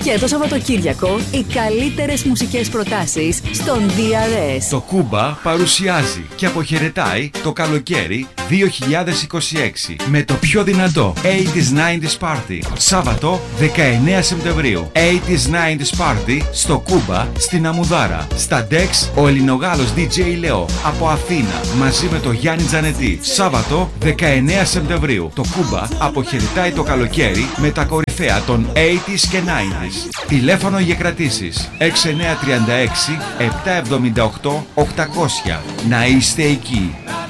Και το Σαββατοκύριακο οι καλύτερες μουσικές προτάσεις στον DRS. Το Κούμπα παρουσιάζει και αποχαιρετάει το καλοκαίρι 2026 με το πιο δυνατό 80s 90s Party. Σάββατο 19 Σεπτεμβρίου. 80s 90s Party στο Κούμπα στην Αμουδάρα. Στα Dex ο Ελληνογάλος DJ Λεό από Αθήνα μαζί με το Γιάννη Τζανετή. Σάββατο 19 Σεπτεμβρίου. Το Κούμπα αποχαιρετάει το καλοκαίρι με τα κορυφαία των 80s και 90s. Τηλέφωνο για κρατήσεις 6936 778 800. Να είστε εκεί.